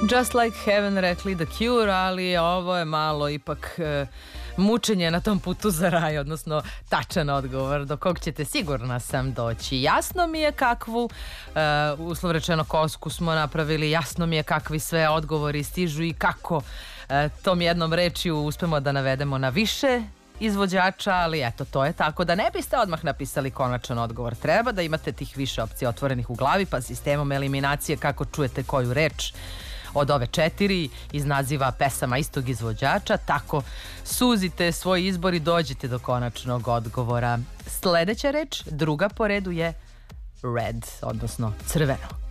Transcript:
Just Like Heaven rekli The Cure, ali ovo je malo ipak mučenje na tom putu za raj, odnosno tačan odgovor do kog ćete, sigurna sam, doći. Jasno mi je kakvu, uslov rečeno, kosku smo napravili, jasno mi je kakvi sve odgovori stižu i kako tom jednom rečju uspemo da navedemo na više izvođača, ali eto, to je tako da ne biste odmah napisali konačan odgovor. Treba da imate tih više opcija otvorenih u glavi, pa sistemom eliminacije kako čujete koju reč od ove 4 iz naziva pesama istog izvođača, tako suzite svoj izbor i dođete do konačnog odgovora. Sledeća reč, druga po redu, je red, odnosno crveno.